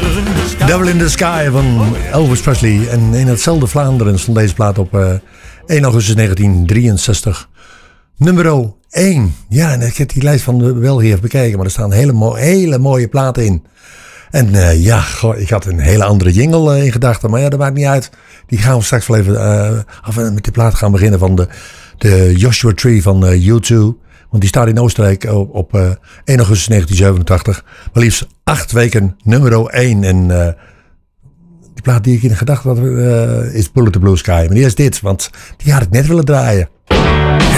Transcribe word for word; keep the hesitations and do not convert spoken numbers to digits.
Devil in the Sky van Elvis Presley. En in hetzelfde Vlaanderen stond deze plaat op uh, één augustus negentien drieënzestig. Nummer één. Ja, en ik heb die lijst van de België even bekeken. Maar er staan hele, mo- hele mooie platen in. En uh, ja, goh, ik had een hele andere jingle uh, in gedachten. Maar ja, dat maakt niet uit. Die gaan we straks wel even uh, af, met die plaat gaan beginnen van de, de Joshua Tree van uh, U twee. Want die staat in Oostenrijk op, op uh, één augustus negentien zevenentachtig. Maar liefst acht weken nummer één. En uh, die plaat die ik in gedachten had uh, is Bullet the Blue Sky. Maar die is dit, want die had ik net willen draaien.